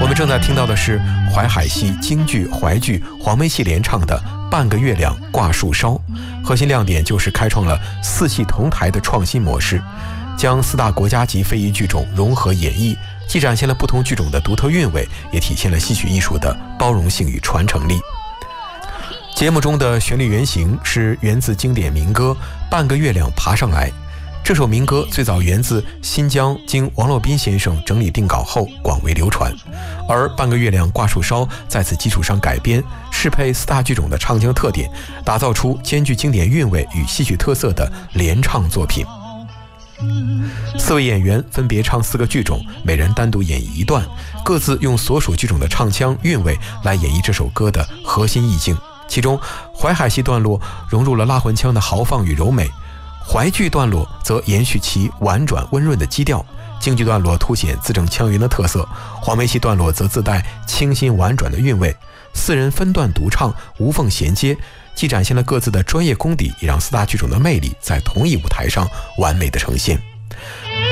我们正在听到的是淮海系京剧、淮剧黄梅戏联唱的《半个月亮挂树梢》，核心亮点就是开创了四戏同台的创新模式，将4大国家级非遗剧种融合演绎，既展现了不同剧种的独特韵味，也体现了戏曲艺术的包容性与传承力。节目中的旋律原型是源自经典民歌《半个月亮爬上来》。这首民歌最早源自新疆，经王洛宾先生整理定稿后广为流传，而《半个月亮挂树梢》在此基础上改编，适配4大剧种的唱腔特点，打造出兼具经典韵味与戏曲特色的联唱作品。4位演员分别唱4个剧种，每人单独演绎一段，各自用所属剧种的唱腔韵味来演绎这首歌的核心意境。其中淮海戏段落融入了拉魂腔的豪放与柔美，淮剧段落则延续其婉转温润的基调，京剧段落凸显字正腔圆的特色，黄梅戏段落则自带清新婉转的韵味。4人分段独唱，无缝衔接，既展现了各自的专业功底，也让4大剧种的魅力在同一舞台上完美的呈现。